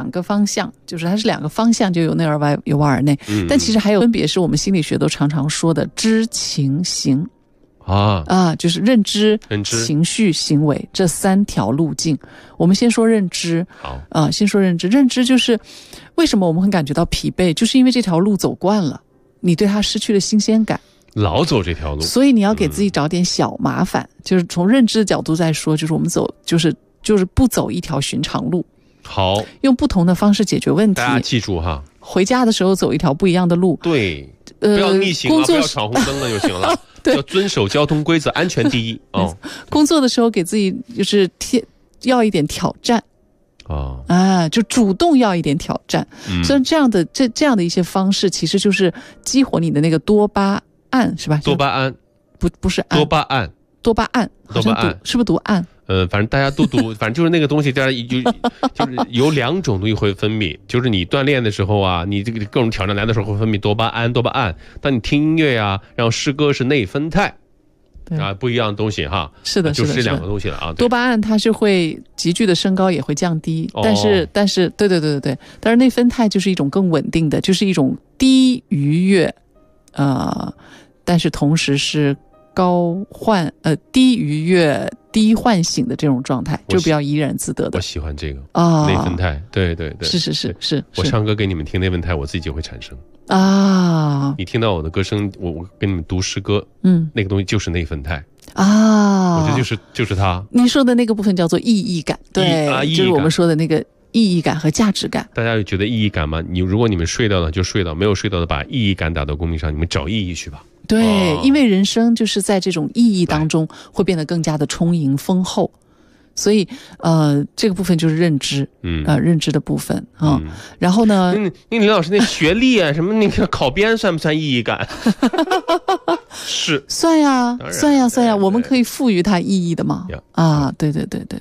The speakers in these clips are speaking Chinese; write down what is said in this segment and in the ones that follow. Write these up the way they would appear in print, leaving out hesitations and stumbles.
两个方向，就是它是两个方向，就由内而外，由外而内。但其实还有分别是我们心理学都常常说的知情行就是认知、情绪、行为这3条路径。我们先说认知，先说认知。认知就是为什么我们会感觉到疲惫，就是因为这条路走惯了，你对它失去了新鲜感， 老走这条路， 所以你要给自己找点小麻烦。就是从认知的角度再说，就是我们走，就是不走一条寻常路， 好， 用不同的方式解决问题。 大家记住哈， 回家的时候走一条不一样的路。 对，不要逆行啊，不要闯红灯了就行了。要遵守交通规则，安全第一。 工作的时候给自己就是要一点挑战。就主动要一点挑战。所以这样的一些方式，其实就是激活你的那个多巴胺，是吧？ 多巴胺不是胺，多巴胺，好像是不是读胺？ 反正大家都读，反正就是那个东西，大家就是有2种东西会分泌，就是你锻炼的时候啊，你这个各种挑战来的时候会分泌多巴胺。当你听音乐啊，然后诗歌是内啡肽，不一样的东西哈。 是的， 就是这2个东西了啊。 多巴胺它是会急剧的升高，也会降低，但是对，但是内啡肽就是一种更稳定的，就是一种低愉悦，但是同时是低愉悦低唤醒的这种状态，就比较怡然自得的。 我喜欢这个内啡肽，对， 是。 我唱歌给你们听，内啡肽我自己就会产生你听到我的歌声，我跟你们读诗歌，那个东西就是内啡肽我觉得就是它。 您说的那个部分叫做意义感，对，就是我们说的那个意义感和价值感。 大家有觉得意义感吗？如果你们睡到了就睡到，没有睡到的把意义感打到公屏上，你们找意义去吧。 对，因为人生就是在这种意义当中会变得更加的充盈丰厚，所以这个部分就是认知，认知的部分然后呢， 那李老师那学历啊什么那个考编算不算意义感？是， 算呀，我们可以赋予它意义的嘛。对，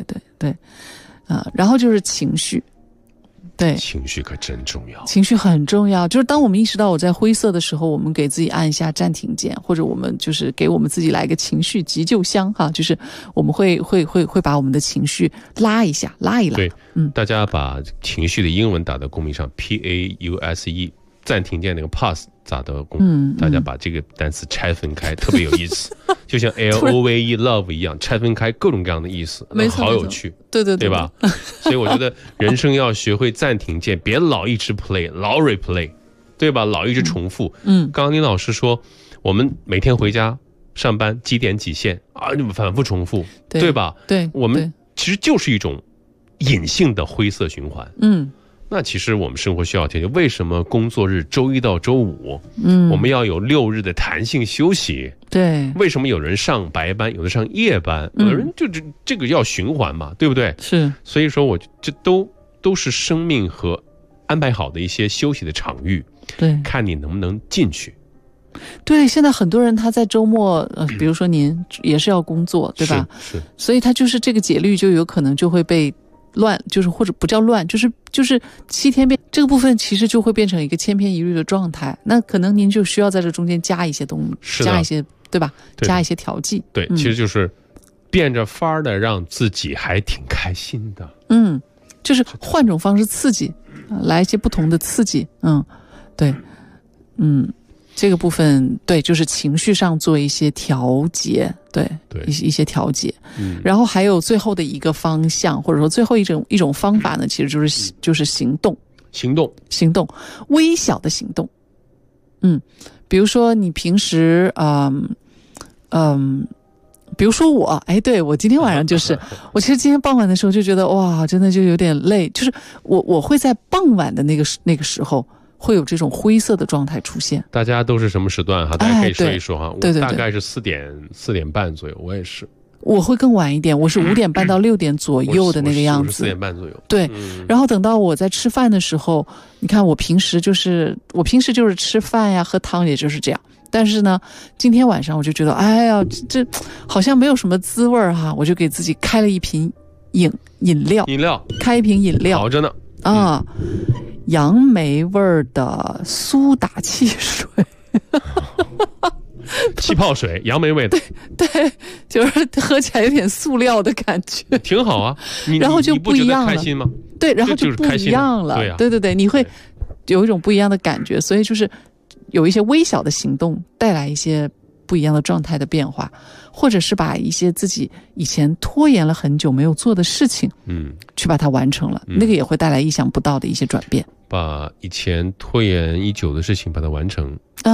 然后就是情绪。对， 情绪可真重要， 情绪很重要。就是当我们意识到我在灰色的时候，我们给自己按一下暂停键，或者我们就是给我们自己来一个情绪急救箱就是我们会把我们的情绪拉一拉。 对，大家把情绪的英文打到公屏上 PAUSE， 暂停键那个 pause 打到公屏，大家把这个单词拆分开，特别有意思。就像 LOVE love 一样，拆分开各种各样的意思， 没错， 好有趣， 对吧？所以我觉得人生要学会暂停键，别老一直 play， 老 replay， 对吧？老一直重复。刚刚林老师说，我们每天回家上班几点几线反复重复，对吧？ 对， 我们其实就是一种隐性的灰色循环。那其实我们生活需要调节。为什么工作日周一到周五，我们要有6日的弹性休息？ 对， 为什么有人上白班，有的上夜班，有的人就这个要循环嘛，对不对？ 是， 所以说这都是生命和安排好的一些休息的场域。 对， 看你能不能进去。 对，现在很多人他在周末，比如说您也是要工作，对吧？ 是， 所以他就是这个节律就有可能就会被乱，就是或者不叫乱，就是7天变这个部分，其实就会变成一个千篇一律的状态。那可能您就需要在这中间加一些东西，加一些，对吧？加一些调剂。 对，其实就是变着法儿的让自己还挺开心的。 就是换种方式刺激，来一些不同的刺激。对，这个部分对，就是情绪上做一些调节，对，一些调节。然后还有最后的一个方向，或者说最后一种方法呢，其实就是行动，微小的行动。比如说你平时比如说我，对，我今天晚上就是我其实今天傍晚的时候就觉得哇，真的就有点累，就是我会在傍晚的那个时候会有这种灰色的状态出现。 大家都是什么时段哈？大家可以说一说哈。 对， 我大概是4点半左右，我也是。 我会更晚一点，我是5点半到6点左右的那个样子。 我是4点半左右。 对，然后等到我在吃饭的时候，你看我平时就是吃饭呀、喝汤，也就是这样。但是呢，今天晚上我就觉得，哎呀，这好像没有什么滋味哈，我就给自己开了一瓶饮料，开一瓶饮料， 好着呢杨梅味儿的苏打汽水。 气泡水，杨梅味的， 对，就是喝起来有点塑料的感觉， 挺好啊。 然后就不一样了。 你不觉得开心吗？ 对，然后就不一样了。对对对，你会有一种不一样的感觉，所以就是有一些微小的行动带来一些不一样的状态的变化，或者是把一些自己以前拖延了很久没有做的事情，去把它完成了，那个也会带来意想不到的一些转变。 把以前拖延已久的事情把它完成。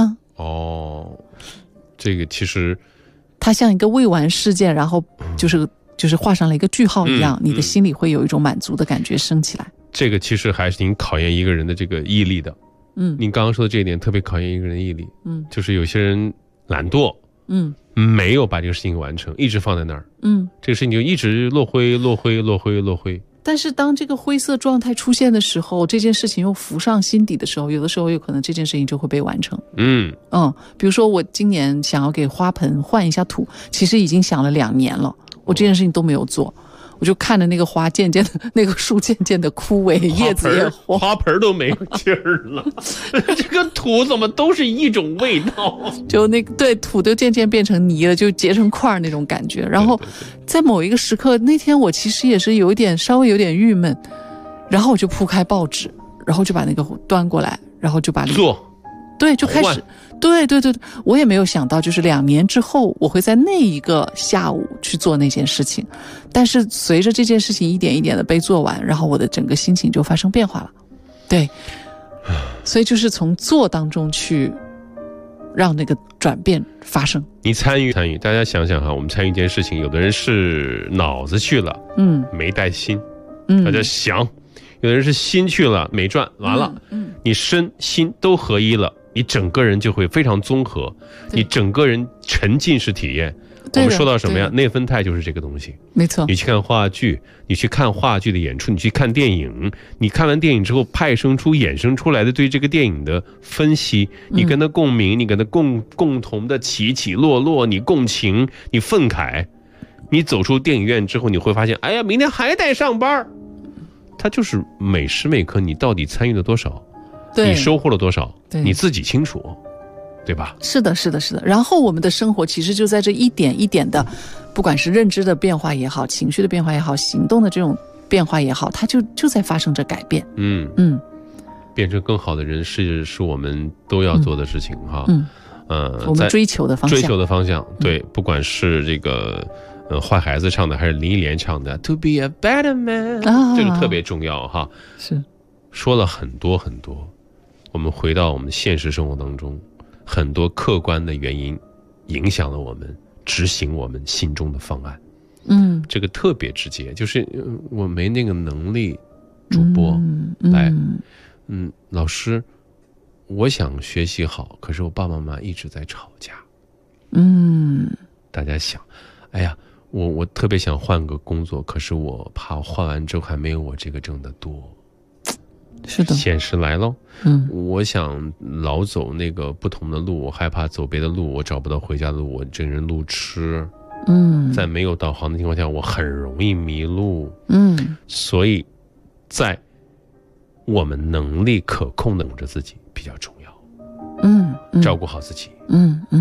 这个其实它像一个未完事件，然后就是画上了一个句号一样，你的心里会有一种满足的感觉升起来。 这个其实还是挺考验一个人的这个毅力的。您刚刚说的这一点特别考验一个人的毅力。就是有些人懒惰，没有把这个事情完成，一直放在那儿，这个事情就一直落灰。 但是当这个灰色状态出现的时候，这件事情又浮上心底的时候，有的时候有可能这件事情就会被完成。比如说我今年想要给花盆换一下土，其实已经想了2年了，我这件事情都没有做。我就看着那个花渐渐的，那个树渐渐的枯萎，叶子也黄， 花盆都没有劲儿了。这个土怎么都是一种味道？ 就那个对，土都渐渐变成泥了，就结成块那种感觉。然后在某一个时刻，那天我其实也是稍微有点郁闷，然后我就铺开报纸，然后就把那个端过来，然后就把做。 对，就开始，对，我也没有想到，就是2年之后，我会在那一个下午去做那件事情。但是随着这件事情一点一点的被做完，然后我的整个心情就发生变化了。对，所以就是从做当中去让那个转变发生。 你参与，大家想想哈，我们参与一件事情，有的人是脑子去了，没带心，大家想；有的人是心去了，没转，完了，你身心都合一了。你整个人就会非常综合，你整个人沉浸式体验。我们说到什么呀？内分肽就是这个东西。 没错。 你去看话剧，你去看话剧的演出，你去看电影，你看完电影之后派生出衍生出来的对这个电影的分析，你跟他共鸣，你跟他共同的起起落落，你共情，你愤慨，你走出电影院之后，你会发现，哎呀，明天还得上班。它就是每时每刻你到底参与了多少，你收获了多少，你自己清楚，对吧？是的。 然后我们的生活其实就在这一点一点的，不管是认知的变化也好，情绪的变化也好，行动的这种变化也好，它就在发生着改变。 变成更好的人是我们都要做的事情哈。 我们追求的方向， 对，不管是这个坏孩子唱的还是林忆莲唱的 To be a better man，这个特别重要哈。 是说了很多很多，我们回到我们现实生活当中，很多客观的原因影响了我们执行我们心中的方案。这个特别直接，就是我没那个能力。主播来，老师，我想学习好，可是我爸爸妈妈一直在吵架。大家想，哎呀，我特别想换个工作，可是我怕换完之后还没有我这个挣得多。 是的， 现实来咯。我想老走那个不同的路，我害怕走别的路，我找不到回家的路，我这人路痴。在没有导航的情况下，我很容易迷路。所以在我们能力可控的着自己比较重要。照顾好自己。